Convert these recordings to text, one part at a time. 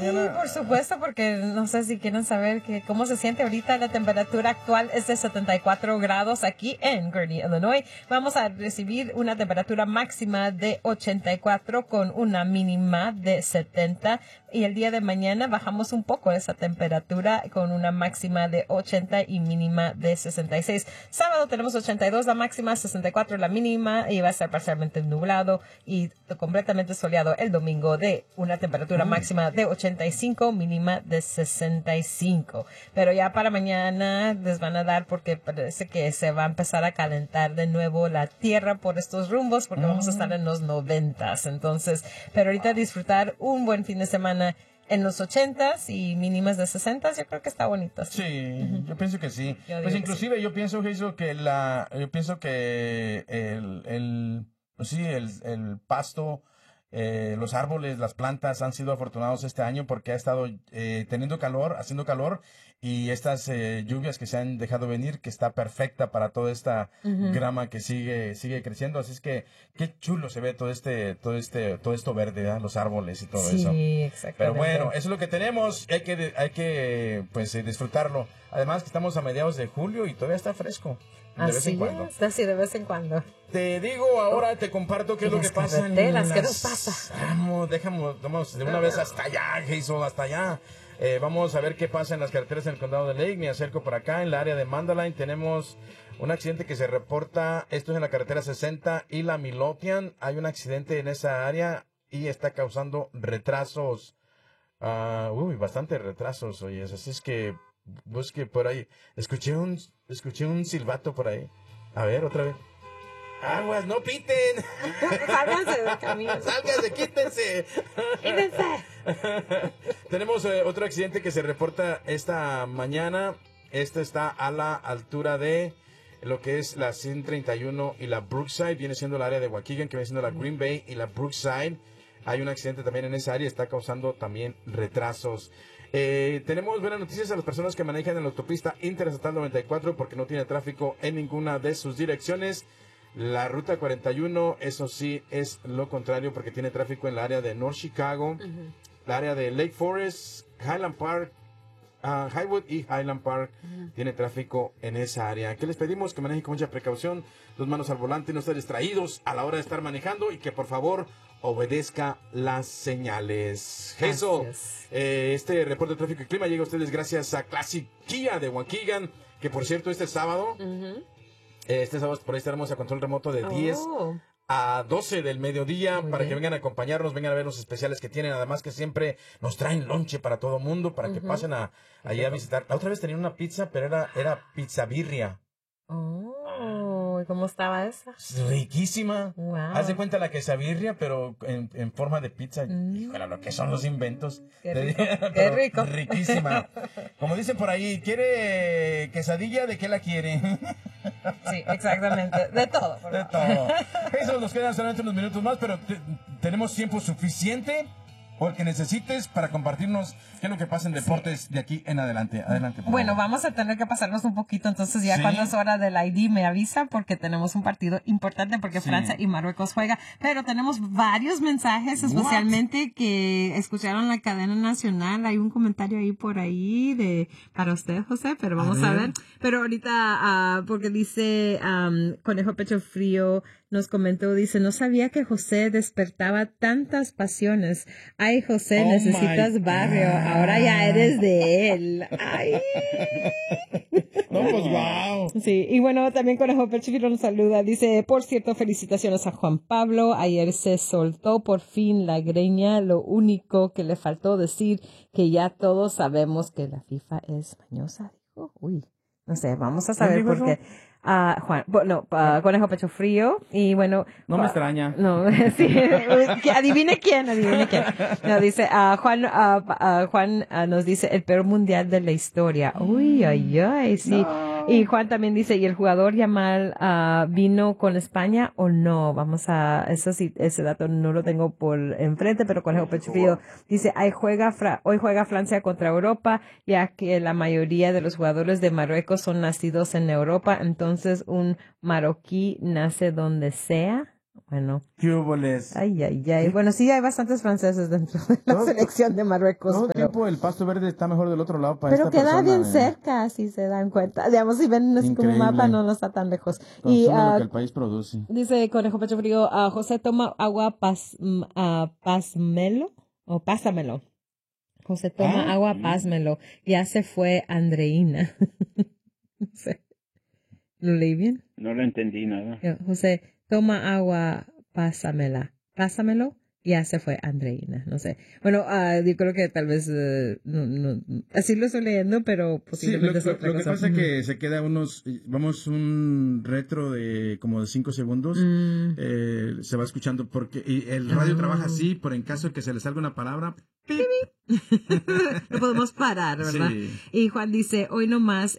mañana? Sí, por supuesto, porque no sé si quieren saber cómo se siente ahorita. La temperatura actual es de 74 grados aquí en Gurnee, Illinois. Vamos a recibir una temperatura máxima de 84 con una mínima de 70. Y el día de mañana bajamos un poco esa temperatura con una máxima de 80 y mínima de 66. Sábado tenemos 82 la máxima, 64 la mínima y va a estar parcialmente nublado y completamente soleado el domingo de una temperatura máxima de 85, mínima de 65. Pero ya para mañana les van a dar porque parece que se va a empezar a calentar de nuevo la tierra por estos rumbos porque vamos a estar en los 90s. Entonces, pero ahorita disfrutar un buen fin de semana en los 80s y mínimas de 60s, yo creo que está bonito. Sí, yo pienso que sí. Pues inclusive yo pienso, Jesús, que el pasto, los árboles, las plantas han sido afortunados este año porque ha estado teniendo calor, haciendo calor, y estas lluvias que se han dejado venir, que está perfecta para toda esta grama que sigue creciendo. Así es que qué chulo se ve todo esto verde, ¿verdad? Los árboles y todo eso. Sí, exactamente. Pero bueno, eso es lo que tenemos, hay que pues disfrutarlo. Además que estamos a mediados de julio y todavía está fresco. De vez en cuando. Así de vez en cuando. Te digo ahora, te comparto qué es lo que pasa en ¿Qué nos pasa? Vamos de una vez hasta allá, Jason, hasta allá. Vamos a ver qué pasa en las carreteras en el condado de Lake. Me acerco por acá, en la área de Mandaline. Tenemos un accidente que se reporta. Esto es en la carretera 60 y la Midlothian. Hay un accidente en esa área y está causando retrasos. Bastante retrasos, oye. Así es que busque por ahí. Escuché un silbato por ahí. A ver, otra vez. Aguas, no piten. Sálganse del camino. Sálganse, quítense. Tenemos otro accidente que se reporta esta mañana. Este está a la altura de lo que es la 131 y la Brookside. Viene siendo el área de Waukegan, que viene siendo la Green Bay y la Brookside. Hay un accidente también en esa área. Está causando también retrasos. Tenemos buenas noticias a las personas que manejan en la autopista Interestatal 94 porque no tiene tráfico en ninguna de sus direcciones. La ruta 41, eso sí, es lo contrario porque tiene tráfico en la área de North Chicago, la área de Lake Forest, Highland Park, Highwood y Highland Park. Tiene tráfico en esa área. ¿Qué les pedimos? Que manejen con mucha precaución, dos manos al volante, no estén distraídos a la hora de estar manejando y que por favor obedezca las señales. Eso, este reporte de tráfico y clima llega a ustedes gracias a Classic Kia de Waukegan, que por cierto este sábado... Este sábado por ahí estaremos a control remoto de 10 a 12 del mediodía. Muy para bien. Que vengan a acompañarnos, vengan a ver los especiales que tienen. Además que siempre nos traen lonche para todo mundo, para que pasen allá a visitar. La otra vez tenían una pizza, pero era pizza birria. ¿Cómo estaba esa? Riquísima. Wow. Haz de cuenta la quesabirria, pero en forma de pizza. Híjole, lo que son los inventos. Qué rico. Qué rico. Riquísima. Como dicen por ahí, ¿quiere quesadilla? ¿De qué la quiere? Sí, exactamente. De todo. De todo. Eso nos quedan solamente unos minutos más, pero tenemos tiempo suficiente porque necesites para compartirnos qué es lo que pasa en deportes de aquí en adelante. Adelante. Bueno, vamos a tener que pasarnos un poquito, entonces ya cuando es hora del ID me avisa porque tenemos un partido importante porque Francia y Marruecos juega, pero tenemos varios mensajes, especialmente que escucharon la cadena nacional. Hay un comentario ahí por ahí para usted, José, pero vamos a ver. Pero ahorita, porque dice Conejo Pecho Frío, nos comentó, dice, no sabía que José despertaba tantas pasiones. Ay, José, necesitas barrio. Ahora ya eres de él. Ay. No, pues wow. Sí, y bueno, también Conejo Perchifilo nos saluda. Dice, por cierto, felicitaciones a Juan Pablo. Ayer se soltó por fin la greña. Lo único que le faltó decir que ya todos sabemos que la FIFA es mañosa. Dijo, no sé, vamos a saber por qué. Conejo Pecho Frío, y bueno. No me extraña. No, sí, adivine quién. No, dice, Juan nos dice el peor mundial de la historia. Sí. No. Y Juan también dice, ¿y el jugador Yamal vino con España o no? Vamos a, eso sí, ese dato no lo tengo por enfrente, pero Conejo Pecho Frío dice, hoy juega Francia contra Europa, ya que la mayoría de los jugadores de Marruecos son nacidos en Europa, entonces un marroquí nace donde sea. Bueno. ¿Qué huboles? Ay. Bueno, sí, hay bastantes franceses dentro de la selección de Marruecos. Todo el tiempo el pasto verde está mejor del otro lado para pero esta queda persona. bien cerca, si se dan cuenta. Digamos, si ven así como un mapa, no está tan lejos. Consume lo que el país produce. Dice Conejo Pecho Frío, José toma agua pásamelo. José toma agua, pásmelo. Ya se fue Andreina. No sé. ¿Lo leí bien? No lo entendí nada. José, toma agua, pásamelo. Ya se fue Andreina, no sé. Bueno, yo creo que tal vez, no, así lo estoy leyendo, pero posiblemente sí, lo que pasa es que se queda un retro de como de 5 segundos, se va escuchando porque y el radio trabaja así, por en caso de que se le salga una palabra, lo podemos parar, ¿verdad? Sí. Y Juan dice, hoy nomás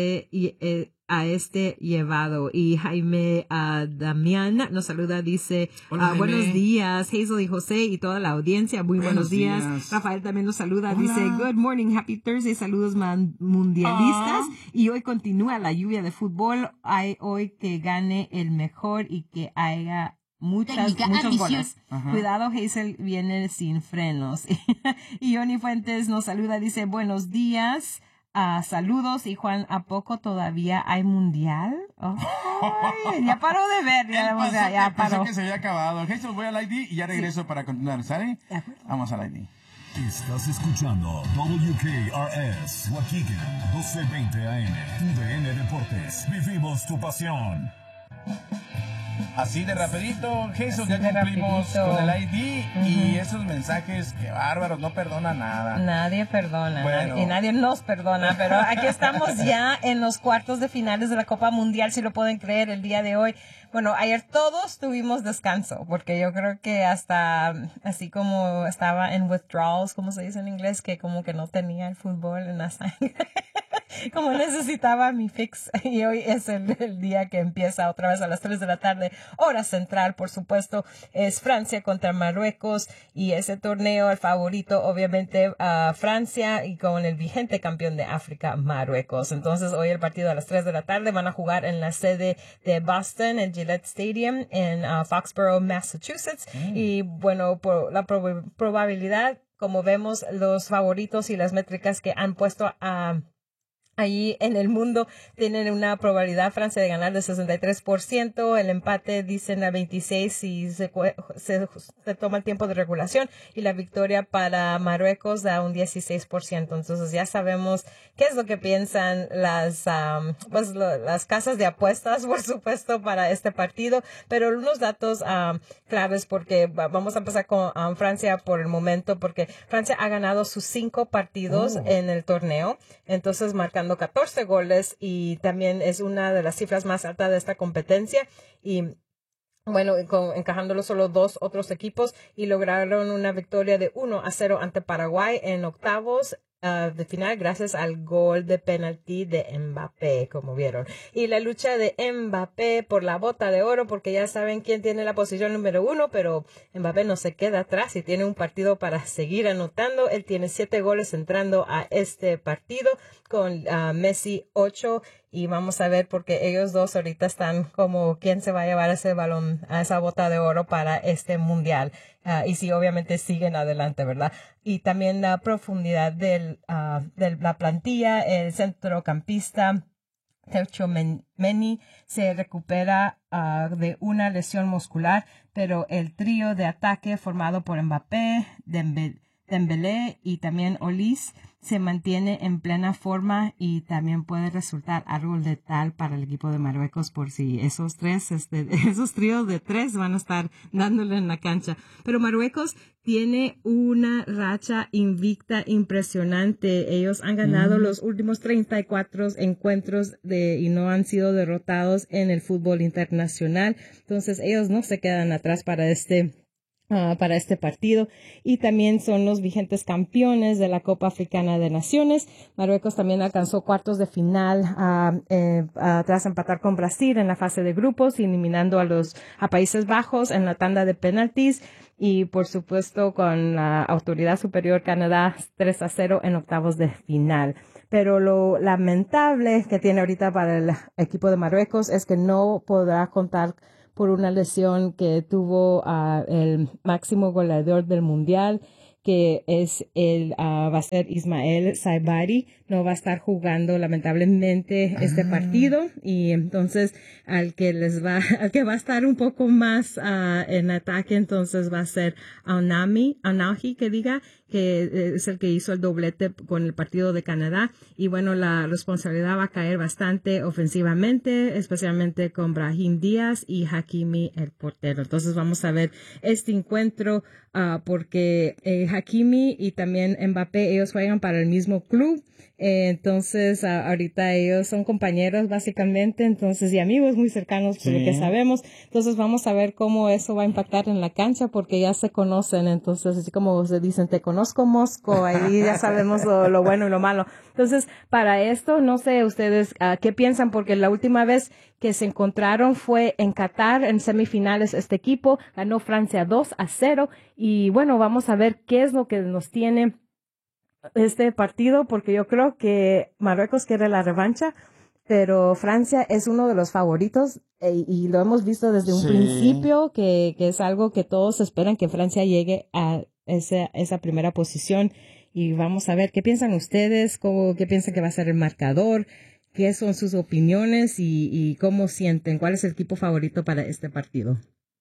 a este llevado. Y Jaime Damián nos saluda, dice, hola, buenos días, Hazel y José y toda la audiencia, muy buenos días. Rafael también nos saluda, hola. Dice, good morning, happy Thursday, saludos mundialistas. Y hoy continúa la lluvia de fútbol, hay hoy que gane el mejor y que haya muchos goles. Ajá. Cuidado, Hazel viene sin frenos. Y Johnny Fuentes nos saluda, dice, buenos días. Saludos. Y Juan, ¿a poco todavía hay mundial? Ya paró de ver. Ya paró. Pensé que se había acabado. Hazel, voy al ID y ya regreso para continuar, ¿sale? Vamos al ID. Estás escuchando WKRS Waukegan 1220 AM, TUDN Deportes. Vivimos tu pasión. Así de rapidito, Jesús, ya cumplimos con el ID y esos mensajes, que bárbaros, no perdona nada. Nadie perdona, bueno. Y nadie nos perdona, pero aquí estamos ya en los cuartos de finales de la Copa Mundial, si lo pueden creer, el día de hoy. Bueno, ayer todos tuvimos descanso, porque yo creo que hasta así como estaba en withdrawals, como se dice en inglés, que como que no tenía el fútbol en la sangre. Como necesitaba mi fix, y hoy es el día que empieza otra vez a las 3 de la tarde, hora central, por supuesto, es Francia contra Marruecos, y ese torneo, el favorito, obviamente, Francia, y con el vigente campeón de África, Marruecos. Entonces, hoy el partido a las 3 de la tarde van a jugar en la sede de Boston, en Gillette Stadium, en Foxborough, Massachusetts, y bueno, por la probabilidad, como vemos, los favoritos y las métricas que han puesto allí en el mundo tienen una probabilidad Francia de ganar de 63%, el empate dicen a 26 si se toma el tiempo de regulación, y la victoria para Marruecos da un 16%. Entonces ya sabemos qué es lo que piensan las casas de apuestas, por supuesto, para este partido, pero unos datos claves, porque vamos a empezar con Francia por el momento, porque Francia ha ganado sus 5 partidos en el torneo, entonces marcando 14 goles, y también es una de las cifras más altas de esta competencia, y bueno, encajándolo solo 2 otros equipos, y lograron una victoria de 1-0 ante Paraguay en octavos de final, gracias al gol de penalti de Mbappé, como vieron. Y la lucha de Mbappé por la bota de oro, porque ya saben quién tiene la posición número 1, pero Mbappé no se queda atrás y tiene un partido para seguir anotando. Él tiene 7 goles entrando a este partido, con Messi 8, y vamos a ver, porque ellos dos ahorita están como quién se va a llevar ese balón, a esa bota de oro para este mundial. Y sí, obviamente siguen adelante, ¿verdad? Y también la profundidad de la plantilla, el centrocampista Tercho Meni se recupera de una lesión muscular, pero el trío de ataque formado por Mbappé, Dembélé y también Olise se mantiene en plena forma, y también puede resultar algo letal para el equipo de Marruecos, por si esos tríos de 3 van a estar dándole en la cancha. Pero Marruecos tiene una racha invicta impresionante. Ellos han ganado los últimos 34 encuentros y no han sido derrotados en el fútbol internacional. Entonces ellos no se quedan atrás para este partido, y también son los vigentes campeones de la Copa Africana de Naciones. Marruecos también alcanzó cuartos de final tras empatar con Brasil en la fase de grupos, eliminando a Países Bajos en la tanda de penaltis, y por supuesto con la autoridad superior Canadá 3-0 en octavos de final. Pero lo lamentable que tiene ahorita para el equipo de Marruecos es que no podrá contar por una lesión que tuvo el máximo goleador del mundial, que es va a ser Ismael Saibari. No va a estar jugando lamentablemente este partido, y entonces al que va a estar un poco más en ataque, entonces va a ser Aunahi, que es el que hizo el doblete con el partido de Canadá. Y bueno, la responsabilidad va a caer bastante ofensivamente, especialmente con Brahim Díaz y Hakimi, el portero. Entonces vamos a ver este encuentro porque Hakimi y también Mbappé, ellos juegan para el mismo club. Entonces ahorita ellos son compañeros básicamente, entonces, y amigos muy cercanos por lo que sabemos. Entonces vamos a ver cómo eso va a impactar en la cancha, porque ya se conocen. Entonces, así como se dicen, te conozco, Mosco, ahí ya sabemos lo bueno y lo malo. Entonces, para esto, no sé ustedes qué piensan, porque la última vez que se encontraron fue en Qatar, en semifinales. Este equipo ganó Francia 2-0, y bueno, vamos a ver qué es lo que nos tiene este partido, porque yo creo que Marruecos quiere la revancha, pero Francia es uno de los favoritos, y lo hemos visto desde un principio, que es algo que todos esperan, que Francia llegue a esa primera posición. Y vamos a ver qué piensan ustedes, qué piensan que va a ser el marcador, qué son sus opiniones y cómo sienten, cuál es el equipo favorito para este partido.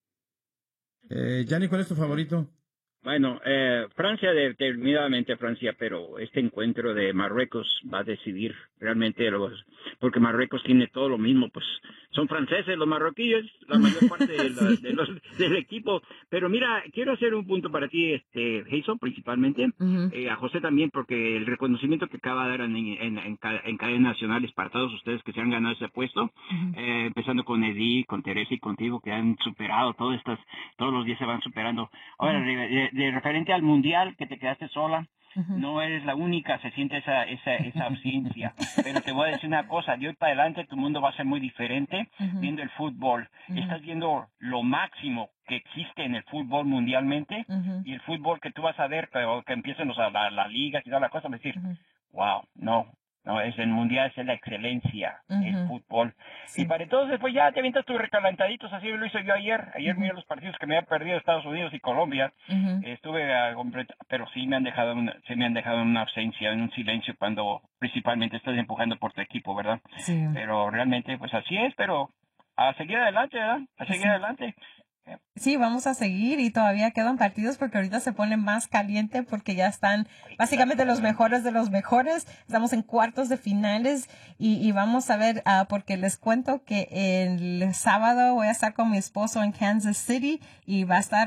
Gianni, ¿cuál es tu favorito? Bueno, Francia, determinadamente Francia, pero este encuentro de Marruecos va a decidir realmente porque Marruecos tiene todo lo mismo, pues son franceses los marroquíes, la mayor parte del equipo. Pero mira, quiero hacer un punto para ti, Jason, principalmente, a José también, porque el reconocimiento que acaba de dar en cadenas nacionales para todos ustedes que se han ganado ese puesto, empezando con Edith, con Teresa y contigo, que han superado todos los días se van superando. Ahora, de referente al mundial, que te quedaste sola, no eres la única, se siente esa ausencia. Pero te voy a decir una cosa, de hoy para adelante tu mundo va a ser muy diferente viendo el fútbol. Estás viendo lo máximo que existe en el fútbol mundialmente, y el fútbol que tú vas a ver, pero que empiecen la liga y toda la cosa, vas a decir, wow, no, es el mundial, es la excelencia, el fútbol. Sí. Y para entonces, después ya te avientas tus recalentaditos, así lo hice yo ayer. Ayer miré los partidos que me había perdido Estados Unidos y Colombia. Estuve pero sí me han dejado en una ausencia, en un silencio, cuando principalmente estás empujando por tu equipo, ¿verdad? Sí. Pero realmente, pues así es, pero a seguir adelante, ¿verdad? A seguir adelante. Sí, vamos a seguir, y todavía quedan partidos, porque ahorita se pone más caliente, porque ya están básicamente los mejores de los mejores. Estamos en cuartos de finales, y vamos a ver, porque les cuento que el sábado voy a estar con mi esposo en Kansas City, y va a estar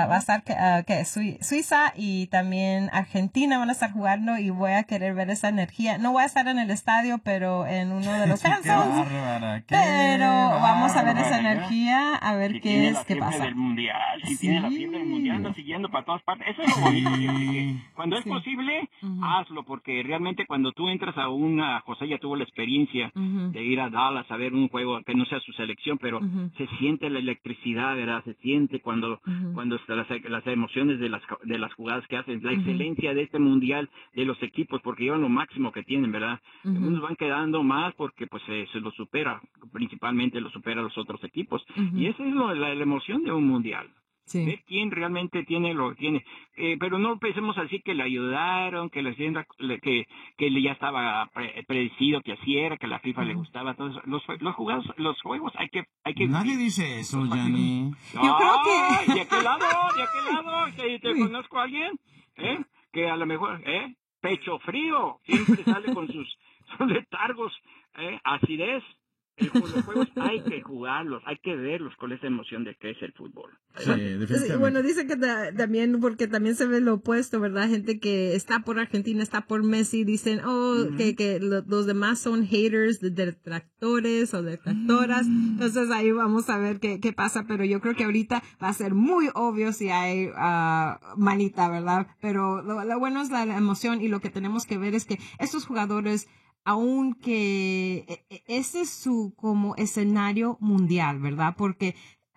Suiza y también Argentina van a estar jugando, y voy a querer ver esa energía. No voy a estar en el estadio, pero en uno de los fanzones. Pero vamos a ver esa energía, a ver qué pasa. Del mundial, si tiene la fiebre del mundial, anda siguiendo para todas partes. Eso es lo bonito, que cuando es posible, hazlo, porque realmente cuando tú entras José ya tuvo la experiencia de ir a Dallas a ver un juego que no sea su selección, pero se siente la electricidad, ¿verdad? Se siente cuando las emociones de las jugadas que hacen, la excelencia de este mundial, de los equipos, porque llevan lo máximo que tienen, ¿verdad? Algunos van quedando más porque pues se lo supera, principalmente lo supera a los otros equipos, y esa es la emoción de un mundial. Sí. Ver quién realmente tiene lo que tiene, pero no pensemos así que le ayudaron, que que ya estaba predecido que así era, que la FIFA le gustaba. Todos los juegos hay que nadie dice eso, Gianni. Yo creo que de aquel lado te conozco a alguien que a lo mejor pecho frío siempre sale con sus letargos, acidez. Los juegos hay que jugarlos, hay que verlos con esa emoción de que es el fútbol. Sí, definitivamente. Bueno, dice que también, porque también se ve lo opuesto, ¿verdad? Gente que está por Argentina, está por Messi, dicen, que los demás son haters, detractores o detractoras. Entonces ahí vamos a ver qué pasa, pero yo creo que ahorita va a ser muy obvio si hay manita, ¿verdad? Pero lo bueno es la emoción, y lo que tenemos que ver es que estos jugadores, aunque ese es su como escenario mundial, ¿verdad? Porque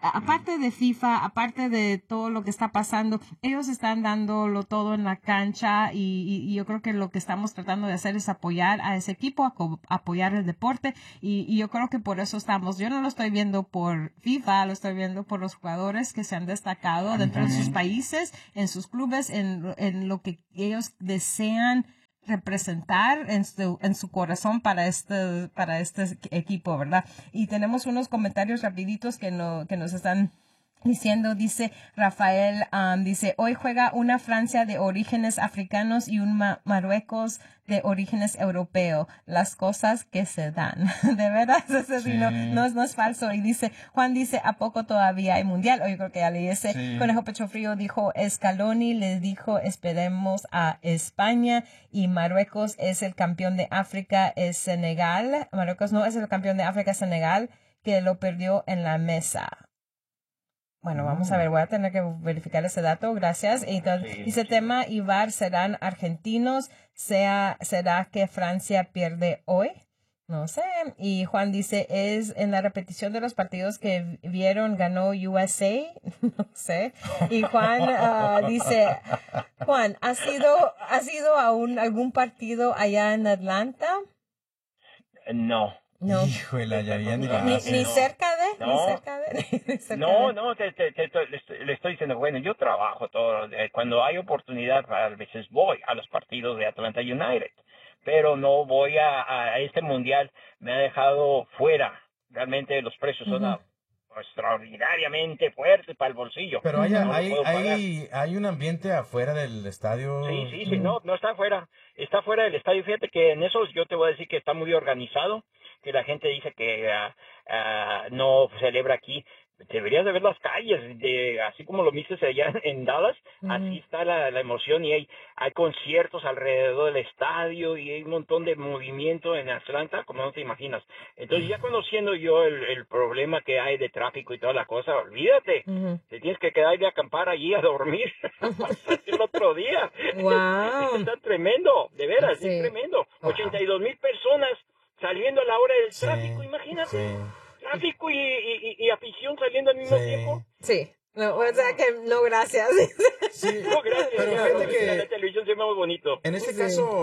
aparte de FIFA, aparte de todo lo que está pasando, ellos están dándolo todo en la cancha y yo creo que lo que estamos tratando de hacer es apoyar a ese equipo, apoyar el deporte y yo creo que por eso estamos. Yo no lo estoy viendo por FIFA, lo estoy viendo por los jugadores que se han destacado dentro de sus países, en sus clubes, en lo que ellos desean representar en su corazón para este equipo, ¿verdad? Y tenemos unos comentarios rapiditos que nos están diciendo, dice Rafael, dice, hoy juega una Francia de orígenes africanos y un Marruecos de orígenes europeos. Las cosas que se dan. De veras, eso sí, no es falso. Y dice, Juan dice, ¿a poco todavía hay mundial? O yo creo que ya leí ese. Sí. Conejo Pecho Frío dijo, Scaloni le dijo, esperemos a España. Y Marruecos es el campeón de África, es Senegal. Marruecos no es el campeón de África, es Senegal, que lo perdió en la mesa. Bueno, vamos a ver, voy a tener que verificar ese dato, gracias. Entonces, dice Tema y VAR serán argentinos, ¿será que Francia pierde hoy? No sé. Y Juan dice, es en la repetición de los partidos que vieron, ganó USA, no sé. Y Juan dice, Juan, ¿has ido a algún partido allá en Atlanta? No. No. Híjole, ya bien. Ni cerca de. No, le estoy diciendo, bueno, yo trabajo todo, cuando hay oportunidad, a veces voy a los partidos de Atlanta United, pero no voy a este mundial, me ha dejado fuera, realmente los precios son extraordinariamente fuertes para el bolsillo. Pero hay un ambiente afuera del estadio. Sí, no está afuera, está fuera del estadio. Fíjate que en eso yo te voy a decir que está muy organizado, que la gente dice que no celebra aquí. Deberías de ver las calles, así como lo viste allá en Dallas, así está la emoción y hay conciertos alrededor del estadio y hay un montón de movimiento en Atlanta, como no te imaginas. Entonces ya conociendo yo el problema que hay de tráfico y toda la cosa, olvídate, te tienes que quedar de acampar allí a dormir el otro día. Wow. Está tremendo, de veras, es tremendo. 82,000 personas saliendo a la hora del tráfico, imagínate. Sí. Tráfico y afición saliendo al mismo tiempo. Sí. No, o sea que no, gracias. Sí, no, gracias. Pero fíjate que la televisión se ve muy bonito. En este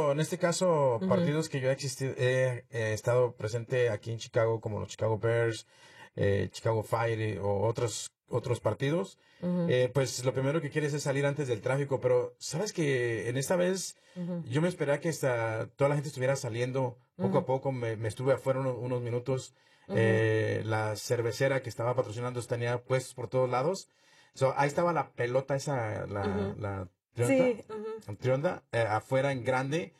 caso, partidos que yo he estado presente aquí en Chicago, como los Chicago Bears, Chicago Fire o otros partidos, pues lo primero que quieres es salir antes del tráfico, pero sabes que en esta vez yo me esperaba que toda la gente estuviera saliendo poco a poco, me estuve afuera unos minutos. La cervecera que estaba patrocinando tenía puestos por todos lados. Ahí estaba la pelota esa, la trionda, afuera en grande.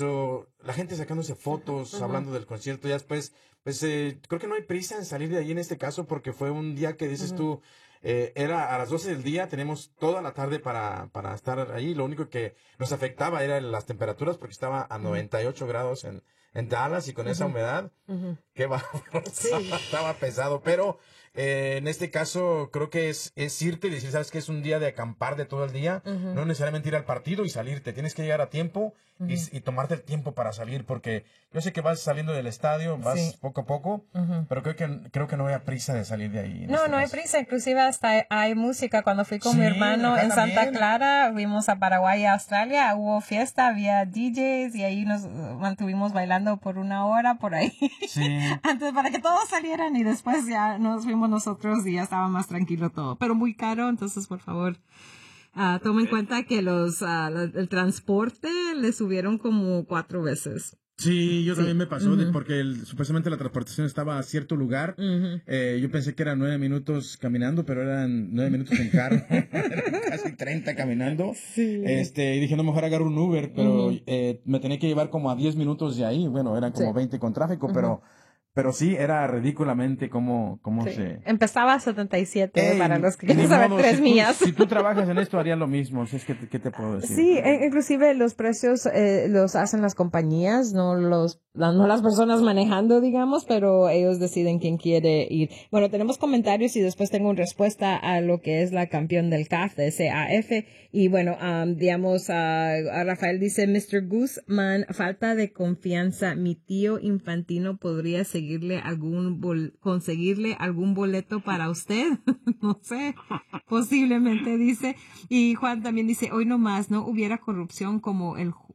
La gente sacándose fotos, hablando del concierto. Ya después, pues creo que no hay prisa en salir de ahí en este caso, porque fue un día que dices tú, era a las 12 del día, tenemos toda la tarde para estar ahí. Lo único que nos afectaba eran las temperaturas, porque estaba a 98 grados en Dallas y con esa humedad, qué bárbaro, estaba pesado, pero en este caso creo que es irte y decir, sabes que es un día de acampar de todo el día, no necesariamente ir al partido y salirte, tienes que llegar a tiempo y tomarte el tiempo para salir, porque yo sé que vas saliendo del estadio, vas poco a poco, pero creo que no hay prisa de salir de ahí. No hay prisa, inclusive hasta hay música. Cuando fui con mi hermano en Santa Clara, fuimos a Paraguay y a Australia, hubo fiesta, había DJs y ahí nos mantuvimos bailando por una hora por ahí. Sí. Antes para que todos salieran y después ya nos fuimos nosotros y ya estaba más tranquilo todo. Pero muy caro, entonces por favor, toma en cuenta que el transporte le subieron como 4 veces. Sí, yo también me pasó, porque supuestamente la transportación estaba a cierto lugar. Yo pensé que eran 9 minutos caminando, pero eran 9 minutos en carro. Eran casi 30 caminando. Sí. Y dije, no, mejor agarro un Uber, pero me tenía que llevar como a 10 minutos de ahí. Bueno, eran como 20 con tráfico, pero sí, era ridículamente cómo se... Empezaba a 77, para los que quieren saber 3 millas. Si tú trabajas en esto, harías lo mismo. Es que, ¿qué te puedo decir? Sí, inclusive los precios los hacen las compañías, no las personas manejando, digamos, pero ellos deciden quién quiere ir. Bueno, tenemos comentarios y después tengo una respuesta a lo que es la campeón del CAF, de CAF. Y bueno, digamos, a Rafael dice, Mr. Guzmán, falta de confianza. Mi tío Infantino podría seguir conseguirle algún boleto para usted. No sé, posiblemente dice. Y Juan también dice, hoy nomás no hubiera corrupción como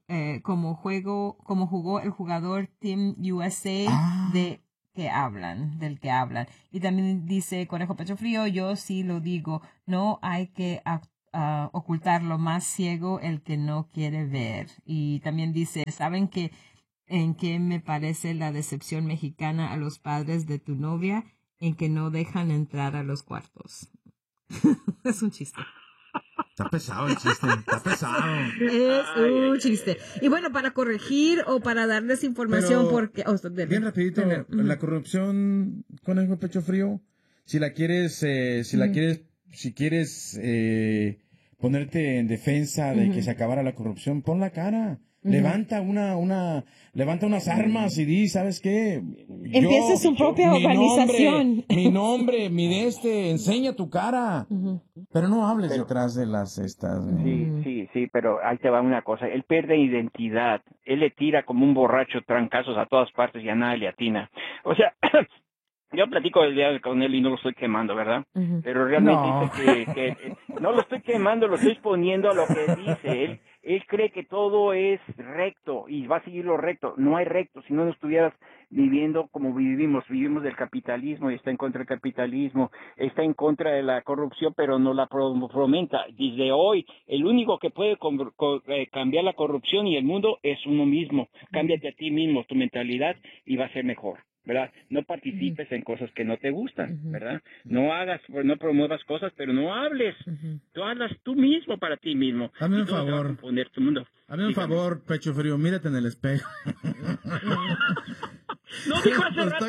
jugó el jugador Team USA del que hablan. Y también dice Conejo Pecho Frío, yo sí lo digo, no hay que ocultarlo, más ciego el que no quiere ver. Y también dice, ¿saben en qué me parece la decepción mexicana a los padres de tu novia? En que no dejan entrar a los cuartos. Es un chiste. Está pesado el chiste, está pesado. Es un chiste. Y bueno, para corregir o para darles información, porque... bien rapidito, la corrupción, Conejo Pecho Frío, si quieres ponerte en defensa de que se acabara la corrupción, pon la cara. Levanta unas armas y di, ¿sabes qué? Empieza su propia organización. Mi nombre, enseña tu cara. Pero no hables detrás de las estas. Sí, pero ahí te va una cosa. Él pierde identidad. Él le tira como un borracho trancazos a todas partes y a nadie le atina. O sea... Yo platico el día con él y no lo estoy quemando, ¿verdad? Pero realmente dice que no lo estoy quemando, lo estoy exponiendo a lo que dice. Él cree que todo es recto y va a seguir lo recto. No hay recto, si no estuvieras viviendo como vivimos del capitalismo y está en contra del capitalismo, está en contra de la corrupción, pero no la fomenta. Desde hoy, el único que puede cambiar la corrupción y el mundo es uno mismo. Cámbiate a ti mismo, tu mentalidad y va a ser mejor, ¿verdad? No participes en cosas que no te gustan, ¿verdad? No promuevas cosas, pero no hables. Tú hablas tú mismo para ti mismo. Hazme un favor. Tu mundo. Hazme un favor, Pecho Frío, mírate en el espejo. No dijo hace rato.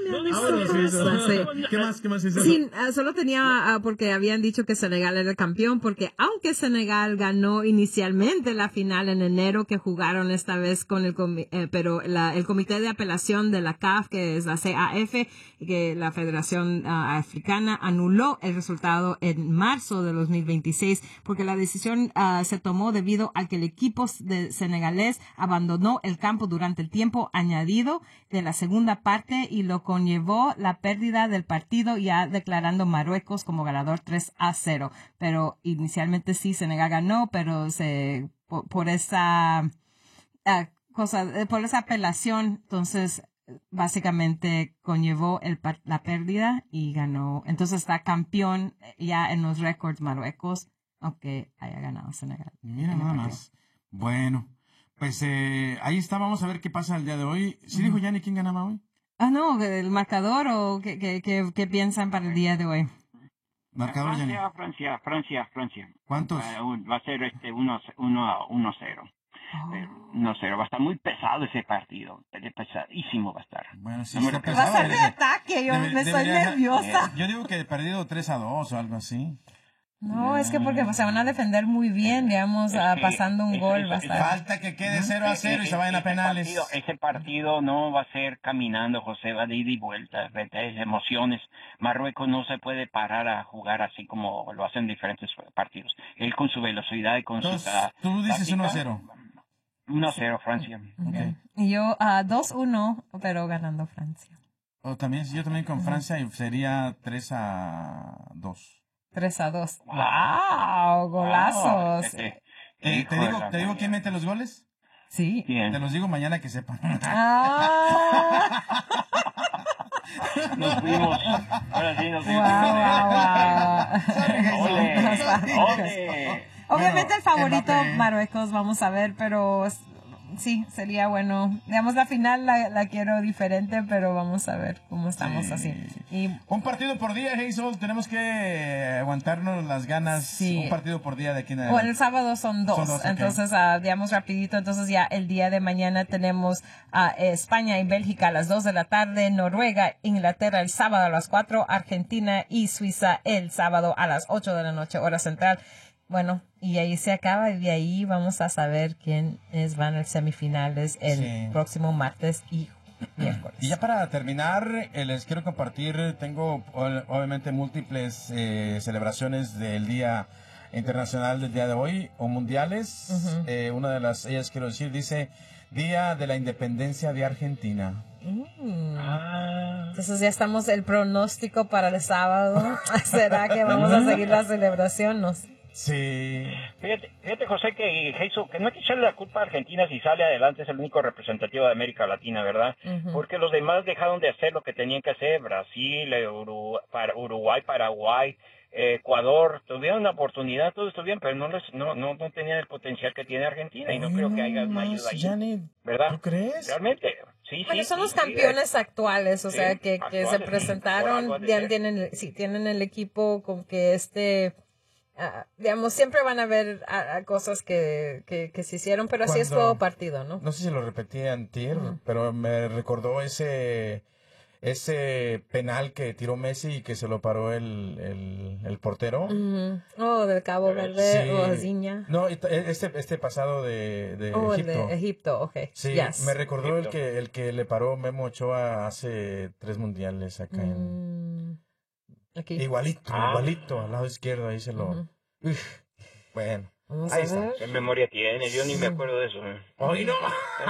¿Qué más hizo? Sí, solo tenía, porque habían dicho que Senegal era el campeón, porque aunque Senegal ganó inicialmente la final en enero, que jugaron esta vez con el comité de apelación de la CAF, que es la CAF, que la Federación Africana, anuló el resultado en marzo de 2026, porque la decisión se tomó debido a que el equipo de senegalés abandonó el campo durante el tiempo añadido de la segunda parte y lo conllevó la pérdida del partido, ya declarando Marruecos como ganador 3-0. Pero inicialmente sí, Senegal ganó, pero por esa apelación, entonces básicamente conllevó la pérdida y ganó. Entonces está campeón ya en los récords Marruecos, aunque haya ganado Senegal. Mira nada más. Bueno, pues ahí está, vamos a ver qué pasa el día de hoy. ¿Sí dijo Yanni quién ganaba hoy? No, el marcador o qué piensan para el día de hoy. Marcador, Yanni. Francia. ¿Cuántos? Va a ser 1-0. 1-0. Va a estar muy pesado ese partido. Pesadísimo va a estar. Bueno, sí, está pesado. Va a ser de ataque, yo me estoy nerviosa. Yo digo que he perdido 3-2 o algo así. No, es que porque se van a defender muy bien, digamos, pasando un gol. Falta que quede 0-0 y se vayan a penales. Ese partido no va a ser caminando, José, va de ida y vuelta, es emociones. Marruecos no se puede parar a jugar así como lo hacen diferentes partidos. Él con su velocidad y con su... Tú dices 1-0. 1-0 Francia. Okay. Y yo 2-1, pero ganando Francia. Yo también con Francia y sería 3-2. 3-2. ¡Wow! ¡Golazos! ¿Te digo quién mete los goles? Sí. ¿Quién? Te los digo mañana que sepan. Nos fuimos. Ahora sí nos fuimos. ¡Ole! Obviamente el favorito Marruecos, vamos a ver, pero sí, sería bueno. Digamos, la final la quiero diferente, pero vamos a ver cómo estamos así. Y un partido por día, Hazel. Tenemos que aguantarnos las ganas. Sí. Un partido por día de aquí en adelante. Bueno, el sábado son dos. Entonces, digamos rapidito. Entonces, ya el día de mañana tenemos España y Bélgica a las 2 de la tarde, Noruega, Inglaterra el sábado a las 4, Argentina y Suiza el sábado a las 8 de la noche, hora central. Bueno, y ahí se acaba y de ahí vamos a saber quiénes van a semifinales el próximo martes y miércoles. Y ya para terminar, les quiero compartir, tengo obviamente múltiples celebraciones del Día internacional del día de hoy, o mundiales. Una de ellas, quiero decir, dice Día de la Independencia de Argentina. Entonces ya estamos el pronóstico para el sábado. ¿Será que vamos a seguir la celebración? No sé. Sí. Fíjate, José, que Jesús, que no hay que echarle la culpa a Argentina si sale adelante, es el único representativo de América Latina, ¿verdad? Porque los demás dejaron de hacer lo que tenían que hacer. Brasil, Uruguay, Paraguay, Ecuador, tuvieron una oportunidad, todos estuvieron, pero no tenían el potencial que tiene Argentina. Y no creo que haya una ayuda ahí, Gianni, ¿verdad? ¿tú crees? Realmente, sí. Bueno, son los sí, campeones actuales, o sí, sea, que se actuales, presentaron, por algo ya de ser. tienen el equipo con que digamos, siempre van a haber cosas que se hicieron, pero así es todo partido, ¿no? No sé si lo repetí antier, pero me recordó ese penal que tiró Messi y que se lo paró el portero. Del Cabo Verde, o Ziña. No, este pasado de Egipto. El de Egipto, ok. Sí, Yes. me recordó el que le paró Memo Ochoa hace 3 mundiales acá Aquí. Igualito, al lado izquierdo, ahí se lo... Bueno, Vamos ahí a está. ver. ¿Qué memoria tiene? Yo ni me acuerdo de eso. ¡Ay, no!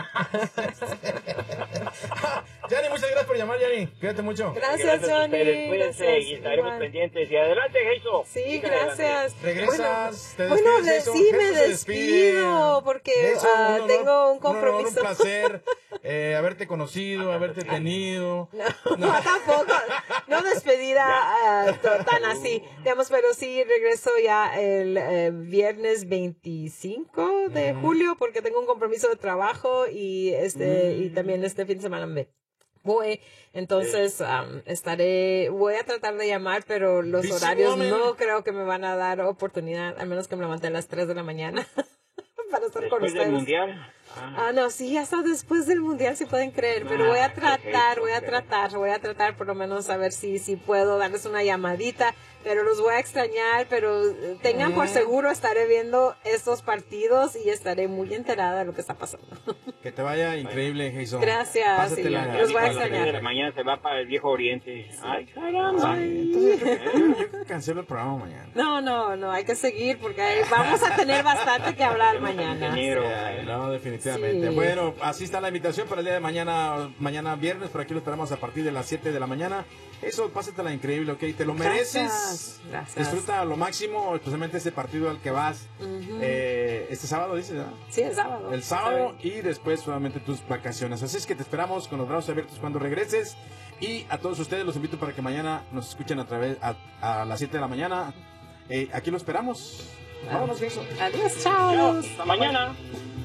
Gianni, muchas gracias por llamar, Gianni. Cuídate mucho. Gracias, Johnny. Cuídense Gracias, y estaremos igual. pendientes. Y adelante, Jesús. Sí, Sigue gracias. Regresas, te Bueno, despides, Jason. sí, me Jason se despide. despido porque Jason, tengo un Un compromiso. placer haberte conocido, haberte tenido. No, tampoco, no despedida tan así, digamos, pero sí regreso ya el viernes 25 de julio porque tengo un compromiso de trabajo y y también este fin de semana me voy, entonces voy a tratar de llamar, pero los Busy horarios woman. no creo que me van a dar oportunidad, a menos que me levante a las 3 de la mañana para estar con Después ustedes. del mundial. No, sí, hasta después del mundial, si pueden creer, pero voy a tratar por lo menos a ver si puedo darles una llamadita, pero los voy a extrañar, pero tengan por seguro, estaré viendo estos partidos y estaré muy enterada de lo que está pasando. Que te vaya increíble, Jason. Gracias, Pásatela. sí, los voy a A las 3 de la extrañar. mañana se va para el viejo oriente. Ay, caramba. Entonces, yo cancelo el programa mañana. No, hay que seguir porque vamos a tener bastante que hablar mañana. Ingeniero. No, definitivamente. Sí. Bueno, así está la invitación para el día de mañana viernes. Por aquí lo esperamos a partir de las 7 de la mañana. Eso, pásatela increíble, ¿ok? Te lo mereces. Gracias. Disfruta lo máximo, especialmente este partido al que vas este sábado, dices, ¿verdad? Sí, el sábado. El sábado y después solamente tus vacaciones. Así es que te esperamos con los brazos abiertos cuando regreses. Y a todos ustedes los invito para que mañana nos escuchen a las 7 de la mañana. Aquí lo esperamos. Vámonos, Jason. Adiós, chao. Hasta mañana.